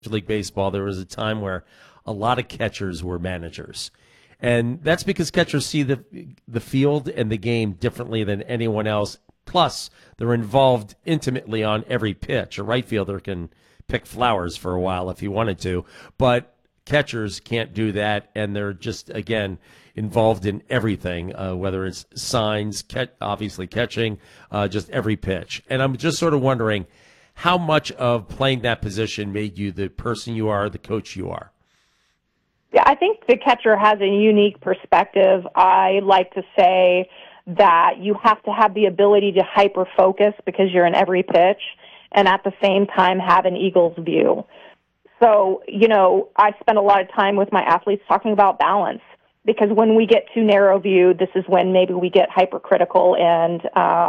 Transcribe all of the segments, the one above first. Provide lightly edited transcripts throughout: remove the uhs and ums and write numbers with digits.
Major League Baseball, there was a time where a lot of catchers were managers. And that's because catchers see the field and the game differently than anyone else. Plus, they're involved intimately on every pitch. A right fielder can pick flowers for a while if he wanted to, but catchers can't do that, and they're just, again, involved in everything, whether it's signs, obviously catching, just every pitch. And I'm just sort of wondering how much of playing that position made you the person you are, the coach you are. Yeah, I think the catcher has a unique perspective. I like to say that you have to have the ability to hyper-focus because you're in every pitch, and at the same time have an eagle's view. So, I spend a lot of time with my athletes talking about balance, because when we get too narrow view, this is when maybe we get hypercritical and,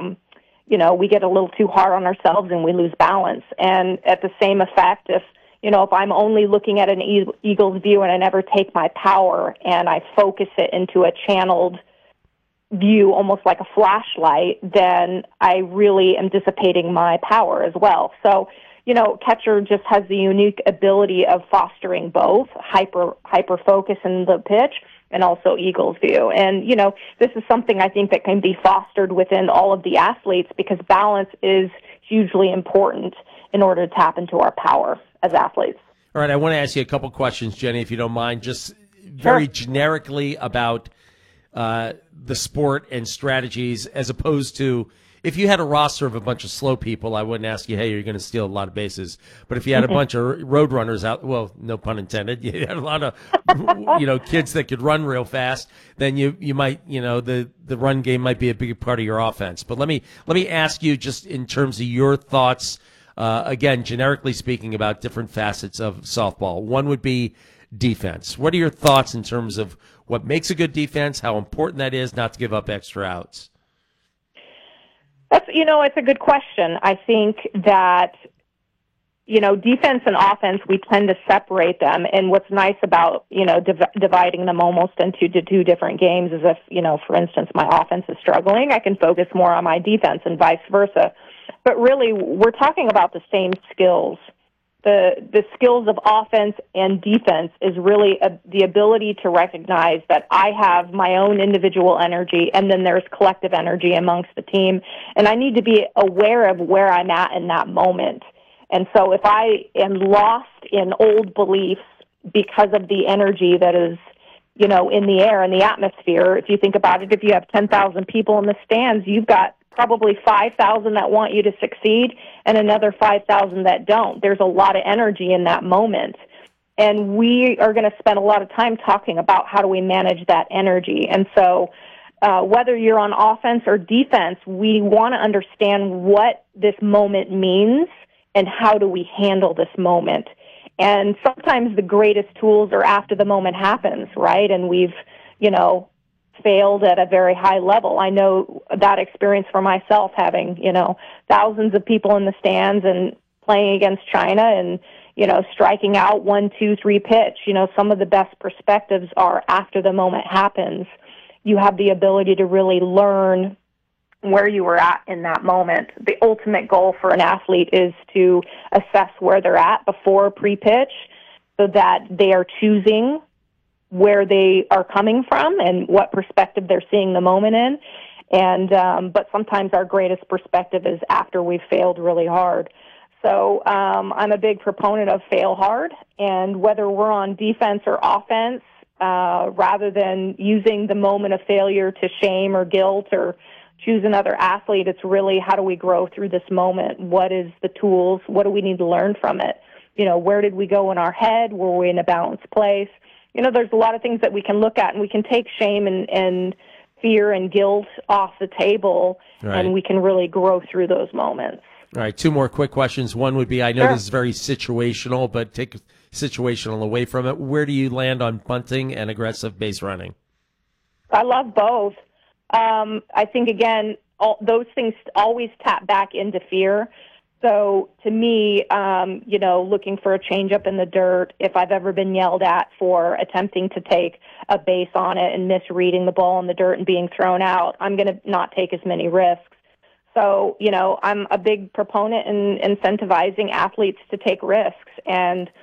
we get a little too hard on ourselves and we lose balance. And at the same effect, if I'm only looking at an eagle's view and I never take my power and I focus it into a channeled view, almost like a flashlight, then I really am dissipating my power as well. So, catcher just has the unique ability of fostering both hyper focus in the pitch and also eagle's view. And, this is something I think that can be fostered within all of the athletes, because balance is hugely important in order to tap into our power as athletes. All right, I want to ask you a couple questions, Jenny, if you don't mind, just very generically about the sport and strategies, as opposed to, if you had a roster of a bunch of slow people, I wouldn't ask you, hey, you're going to steal a lot of bases. But if you had a bunch of road runners out, well, no pun intended, you had a lot of kids that could run real fast, then you might, the run game might be a big part of your offense. But let me ask you, just in terms of your thoughts, again, generically speaking, about different facets of softball. One would be defense. What are your thoughts in terms of what makes a good defense, how important that is not to give up extra outs? That's, it's a good question. I think that, defense and offense, we tend to separate them. And what's nice about, dividing them almost into two different games is if, for instance, my offense is struggling, I can focus more on my defense and vice versa. But really, we're talking about the same skills. The skills of offense and defense is really the ability to recognize that I have my own individual energy, and then there's collective energy amongst the team, and I need to be aware of where I'm at in that moment. And so if I am lost in old beliefs because of the energy that is, in the air, in the atmosphere, if you think about it, if you have 10,000 people in the stands, you've got probably 5,000 that want you to succeed and another 5,000 that don't. There's a lot of energy in that moment. And we are going to spend a lot of time talking about how do we manage that energy. And so whether you're on offense or defense, we want to understand what this moment means and how do we handle this moment. And sometimes the greatest tools are after the moment happens, right? And we've, failed at a very high level. I know that experience for myself, having, thousands of people in the stands and playing against China and, striking out 1, 2, 3 pitch. Some of the best perspectives are after the moment happens. You have the ability to really learn where you were at in that moment. The ultimate goal for an athlete is to assess where they're at before pre-pitch so that they are choosing where they are coming from and what perspective they're seeing the moment in. And but sometimes our greatest perspective is after we've failed really hard. So I'm a big proponent of fail hard, and whether we're on defense or offense, rather than using the moment of failure to shame or guilt or choose another athlete, it's really how do we grow through this moment? What is the tools? What do we need to learn from it? Where did we go in our head? Were we in a balanced place? There's a lot of things that we can look at, and we can take shame and fear and guilt off the table, right, and we can really grow through those moments. All right, 2 more quick questions. One would be, I know this is very situational, but take situational away from it. Where do you land on bunting and aggressive base running? I love both. I think, again, those things always tap back into fear. So to me, looking for a changeup in the dirt, if I've ever been yelled at for attempting to take a base on it and misreading the ball in the dirt and being thrown out, I'm going to not take as many risks. So, I'm a big proponent in incentivizing athletes to take risks. And